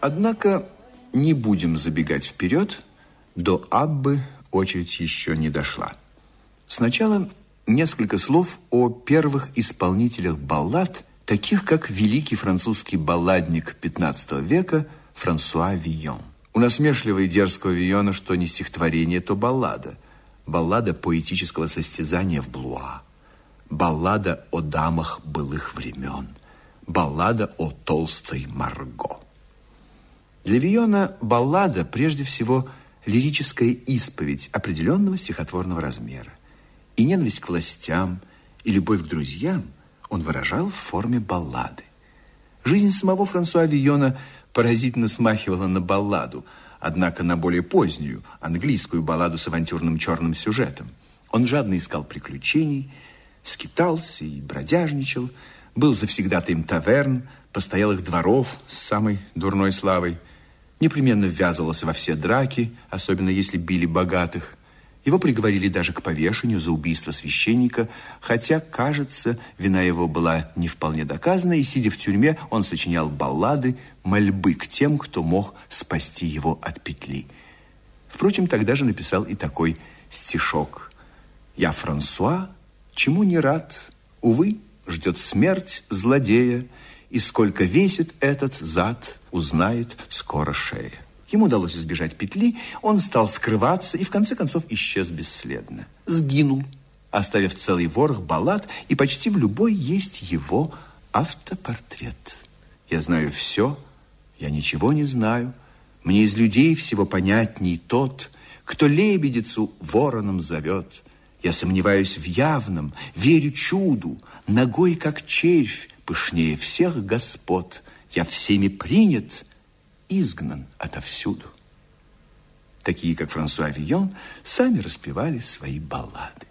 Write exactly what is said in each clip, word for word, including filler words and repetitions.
Однако не будем забегать вперед, до Аббы очередь еще не дошла. Сначала несколько слов о первых исполнителях баллад, таких как великий французский балладник пятнадцатого века Франсуа Вийон. У насмешливого и дерзкого Вийона что не стихотворение, то баллада. Баллада поэтического состязания в Блуа. Баллада о дамах былых времен. Баллада о толстой Марго. Для Вийона баллада прежде всего лирическая исповедь определенного стихотворного размера. И ненависть к властям, и любовь к друзьям он выражал в форме баллады. Жизнь самого Франсуа Вийона поразительно смахивала на балладу, однако на более позднюю, английскую балладу с авантюрным черным сюжетом. Он жадно искал приключений, скитался и бродяжничал, был завсегдатаем таверн, постоялых дворов с самой дурной славой, непременно ввязывался во все драки, особенно если били богатых. Его приговорили даже к повешению за убийство священника, хотя, кажется, вина его была не вполне доказана, и, сидя в тюрьме, он сочинял баллады, мольбы к тем, кто мог спасти его от петли. Впрочем, тогда же написал и такой стишок. «Я Франсуа, чему не рад, увы, ждет смерть злодея, и сколько весит этот зад, узнает скоро шея». Ему удалось избежать петли, он стал скрываться и в конце концов исчез бесследно. Сгинул, оставив целый ворох баллад, и почти в любой есть его автопортрет. Я знаю все, я ничего не знаю. Мне из людей всего понятней тот, кто лебедицу вороном зовет. Я сомневаюсь в явном, верю чуду, ногой, как червь, пышнее всех господ. Я всеми принят, изгнан отовсюду. Такие, как Франсуа Вийон, сами распевали свои баллады.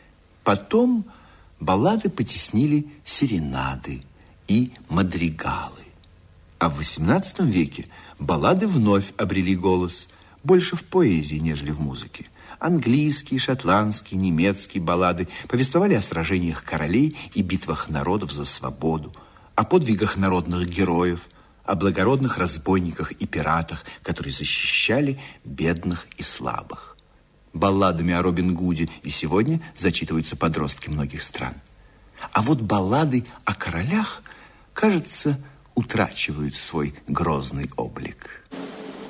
Потом баллады потеснили серенады и мадригалы. А в восемнадцатом веке баллады вновь обрели голос, больше в поэзии, нежели в музыке. Английские, шотландские, немецкие баллады повествовали о сражениях королей и битвах народов за свободу, о подвигах народных героев, о благородных разбойниках и пиратах, которые защищали бедных и слабых. Балладами о Робин Гуде и сегодня зачитываются подростки многих стран. А вот баллады о королях, кажется, утрачивают свой грозный облик.